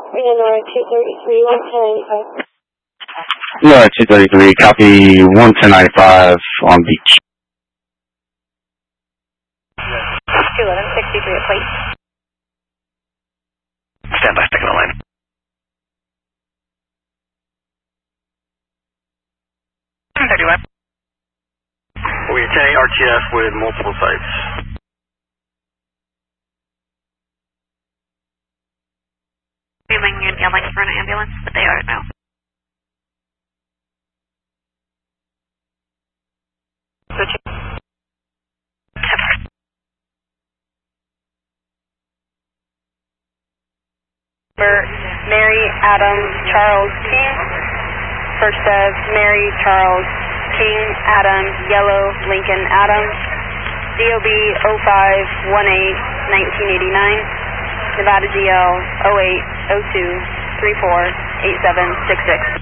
Nora 233, 11095. Nora 233, copy 11095 on beach. 21163 at plate. Stand by, sticking the line. We 10 RTF with multiple sites. Yelling for an ambulance, but they are now. Switching. Mary Adam Charles King. First of Mary Charles King Adam Yellow Lincoln Adam. DOB 0518-1989. Nevada GL 0802348766.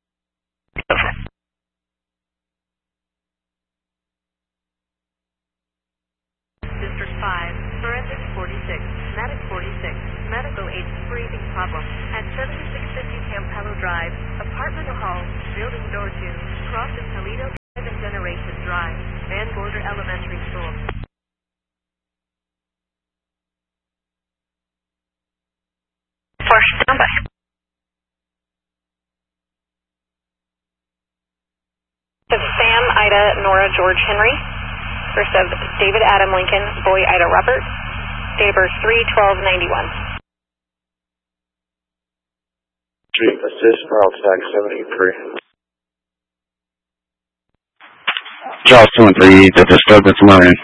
District 5, Forensic 46, Medic 46, Medical Agent Breathing Problem at 7650 Campello Drive, Apartment Hall, Building Door 2, Cross and Toledo 7 Generation Drive, Van Gorder Elementary School. Standby. Sam Ida Nora George Henry. First of David Adam Lincoln, boy Ida Robert. Date of birth 3/12/91. Chief Assist Charles Tag 73. Charles 213, the disturbance Marine.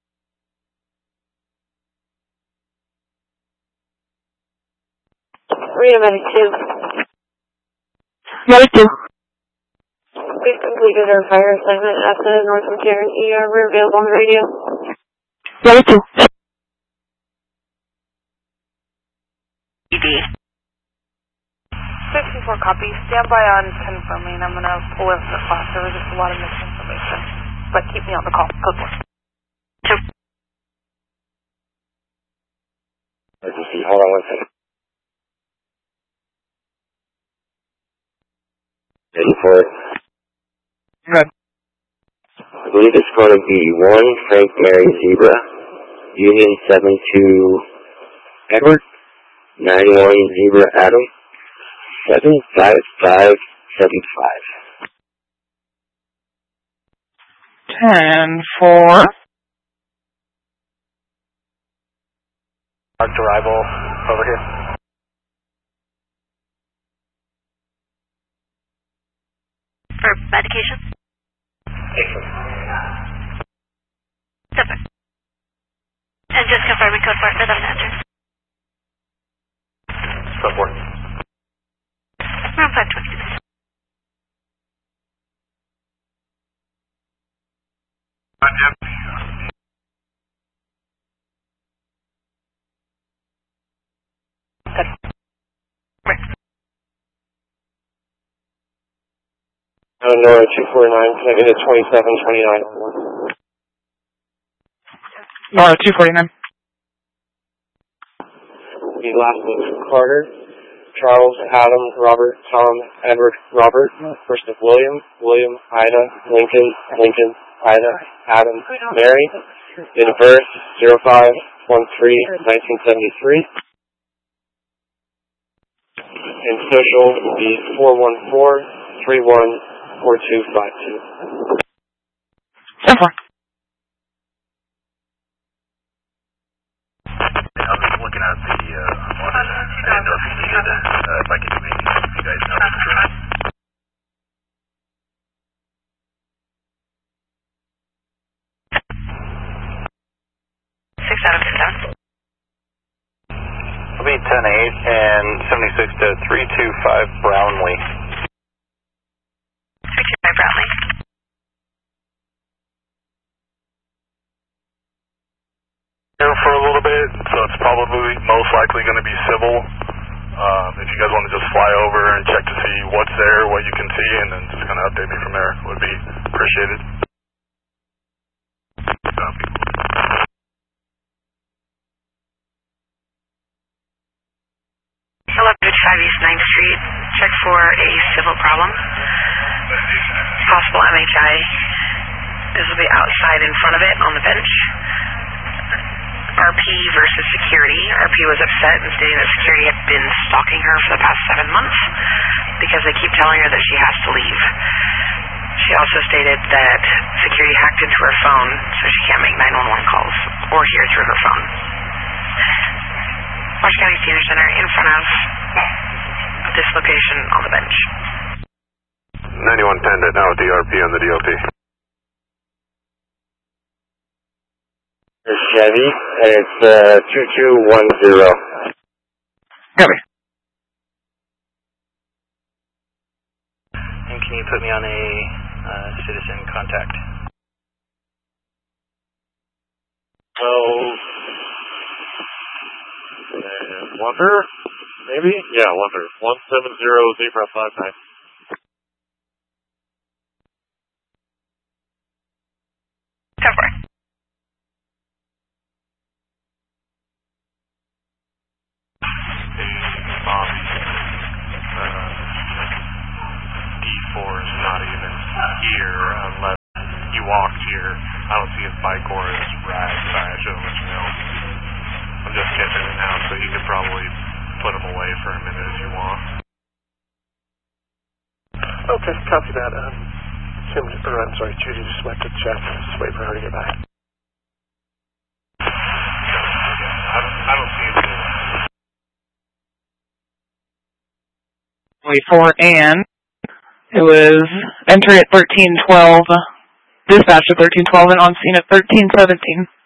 Rita Medic 2. Medic 2. We've completed our fire assignment at the Northern Care ER. We're available on the radio. Medic 2. ED. 64 copy. Stand by on confirming. I'm going to pull in the class. There was just a lot of misinformation. But keep me on the call. Code 4. 2. Hold on one second. Ready for it? Good. I believe it's going to be 1 Frank Mary Zebra, Union 72 Edward, 91 Zebra Adam, 75575. 10-4. Marked arrival over here. For medication? Super. And just confirming code 4 for them to enter. Code 4. Room 526. Good. Right. Nora 249, connected to 2729. Nora 249. The last name is Carter, Charles, Adam, Robert, Tom, Edward, Robert. First of William, William, Ida, Lincoln, Lincoln, Ida, Adam, Mary. Date of birth 05/13/1973. And social will be 414-314252. 10-4. I was just looking at the one. I didn't know if you needed if I could make you guys know. 6 out of 10. It'll be 10-8 and 76 to 325 Brownlee. 325 Brownlee. Here for a little bit, so it's probably most likely going to be civil. If you guys want to just fly over and check to see what's there, what you can see, and then just kind of update me from there, would be appreciated. Hello, Bridge 5. East 9th Street. Check for a civil problem. Possible MHI. This will be outside in front of it on the bench. RP versus security. RP was upset and stating that security had been stalking her for the past 7 months because they keep telling her that she has to leave. She also stated that security hacked into her phone so she can't make 911 calls or hear through her phone. Washington County Senior Center in front of this location on the bench. 9110 now with the RP on the DOT. It's Chevy, and it's 2210. Copy. And can you put me on a citizen contact? Wonder? Maybe? Yeah, Wonder. 170-059. Cover. D4 is not even here unless he walked here. I don't see his bike or his rag, but I should let you know. I'm just catching it now, so you could probably put him away for a minute if you want. Okay, copy that. Judy just went to check. Just wait for her to get back. I don't see anything. 4 and it was entry at 1312, dispatch at 1312, and on scene at 1317.